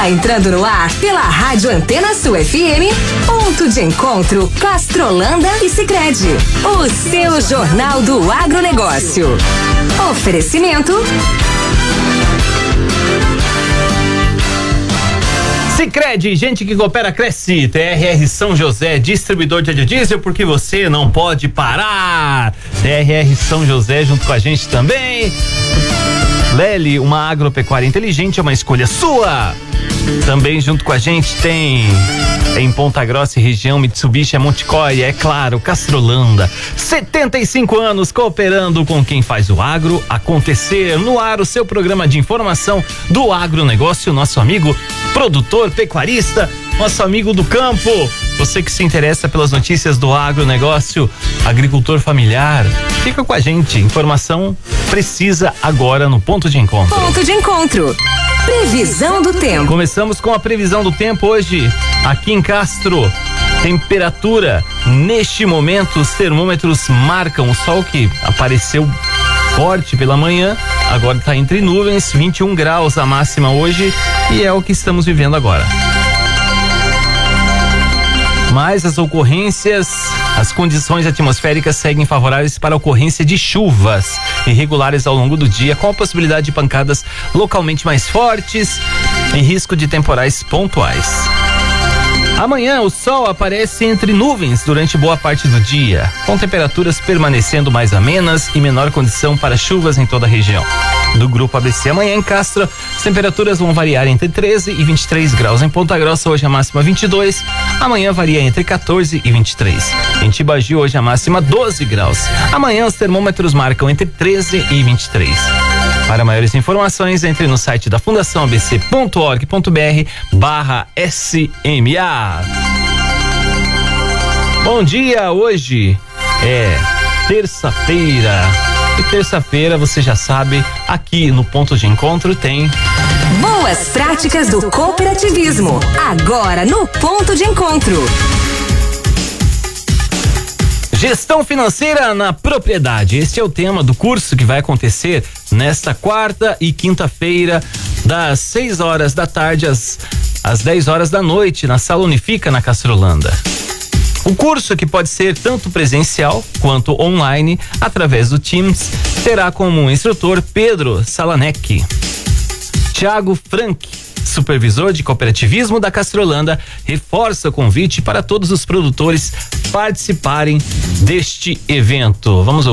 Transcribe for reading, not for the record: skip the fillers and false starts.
Está entrando no ar pela Rádio Antena Sul FM, ponto de encontro Castrolanda e Sicredi. O seu Jornal do Agronegócio. Oferecimento Sicredi, gente que coopera cresce. TRR São José, distribuidor de diesel, porque você não pode parar. TRR São José junto com a gente também. Lely, uma agropecuária inteligente, é uma escolha sua. Também junto com a gente tem em Ponta Grossa e região Mitsubishi, Monticóia, é claro, Castrolanda. 75 anos cooperando com quem faz o agro acontecer. No ar, o seu programa de informação do agronegócio, nosso amigo produtor, pecuarista, nosso amigo do campo. Você que se interessa pelas notícias do agronegócio, agricultor familiar, fica com a gente. Informação precisa agora no Ponto de Encontro. Ponto de Encontro. Previsão do tempo. Começamos com a previsão do tempo hoje, aqui em Castro. Temperatura, neste momento, os termômetros marcam o sol que apareceu forte pela manhã, agora está entre nuvens, 21 graus a máxima hoje, e é o que estamos vivendo agora. Mas as ocorrências, as condições atmosféricas seguem favoráveis para a ocorrência de chuvas irregulares ao longo do dia, com a possibilidade de pancadas localmente mais fortes e risco de temporais pontuais. Amanhã o sol aparece entre nuvens durante boa parte do dia, com temperaturas permanecendo mais amenas e menor condição para chuvas em toda a região. Do Grupo ABC, amanhã em Castro, as temperaturas vão variar entre 13 e 23 graus. Em Ponta Grossa, hoje a máxima 22, amanhã varia entre 14 e 23. Em Tibagi, hoje a máxima 12 graus. Amanhã os termômetros marcam entre 13 e 23. Para maiores informações, entre no site da Fundação abc.org.br/SMA. Bom dia, hoje é terça-feira. E terça-feira, você já sabe, aqui no Ponto de Encontro tem Boas Práticas do Cooperativismo. Agora no Ponto de Encontro. Gestão financeira na propriedade. Este é o tema do curso que vai acontecer nesta quarta e quinta-feira, das 6 horas da tarde às 10 horas da noite, na Sala Unifica, na Castrolanda. O curso, que pode ser tanto presencial quanto online, através do Teams, terá como instrutor Pedro Salanek. Thiago Frank, supervisor de cooperativismo da Castrolanda, reforça o convite para todos os produtores participarem deste evento. Vamos